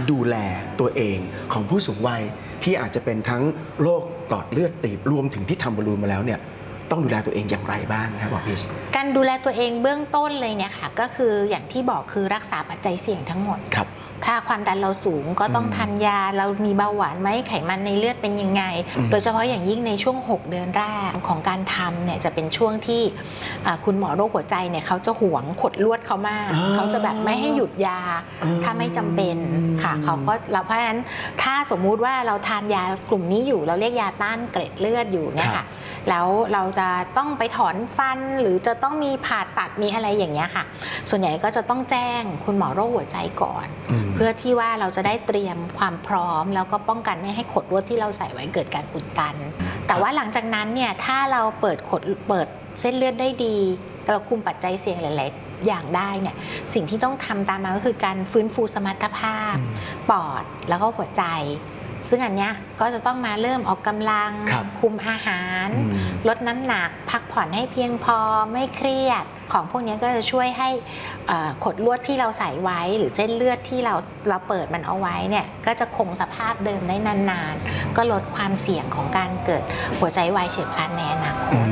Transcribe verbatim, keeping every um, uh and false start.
ดูแลตัวเองของผู้สูงวัยที่อาจจะเป็นทั้งโรคหลอดเลือดตีบรวมถึงที่ทำบอลลูนมาแล้วเนี่ยต้องดูแลตัวเองอย่างไรบ้างครับหมอพีชการดูแลตัวเองเบื้องต้นเลยเนี่ยค่ะก็คืออย่างที่บอกคือรักษาปัจจัยเสี่ยงทั้งหมดครับถ้าความดันเราสูงก็ต้องทานยาเรามีเบาหวานไหมไขมันในเลือดเป็นยังไงโดยเฉพาะอย่างยิ่งในช่วงหกเดือนแรกของการทำเนี่ยจะเป็นช่วงที่คุณหมอโรคหัวใจเนี่ยเขาจะหวงขดลวดเขามากเขาจะแบบไม่ให้หยุดยาถ้าไม่จำเป็นค่ะเขาก็เราเพราะฉะนั้นถ้าสมมุติว่าเราทานยากลุ่มนี้อยู่เราเรียกยาต้านเกล็ดเลือดอยู่เนี่ยค่ะแล้วเราจะต้องไปถอนฟันหรือจะต้องมีผ่าตัดมีอะไรอย่างเงี้ยค่ะส่วนใหญ่ก็จะต้องแจ้งคุณหมอโรคหัวใจก่อนเพื่อที่ว่าเราจะได้เตรียมความพร้อมแล้วก็ป้องกันไม่ให้ขดลวดที่เราใส่ไว้เกิดการอุดตันแต่ว่าหลังจากนั้นเนี่ยถ้าเราเปิดขดเปิดเส้นเลือดได้ดีเราคุมปัจจัยเสี่ยงหลายๆอย่างได้เนี่ยสิ่งที่ต้องทำตามมาก็คือการฟื้นฟูสมรรถภาพปอดแล้วก็หัวใจซึ่งอันเนี้ยก็จะต้องมาเริ่มออกกำลังคุมอาหารลดน้ำหนักพักผ่อนให้เพียงพอไม่เครียดของพวกนี้ก็จะช่วยให้ขดลวดที่เราใส่ไว้หรือเส้นเลือดที่เราเราเปิดมันเอาไว้เนี่ยก็จะคงสภาพเดิมได้นานๆก็ลดความเสี่ยงของการเกิดหัวใจวายเฉียบพลันในอนาคต